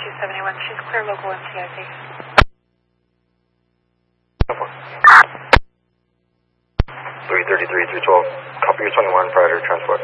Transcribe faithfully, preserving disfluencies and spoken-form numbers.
two seventy-one. She's clear local M T I C. three thirty-three, three twelve. Copy your twenty-one prior to transport.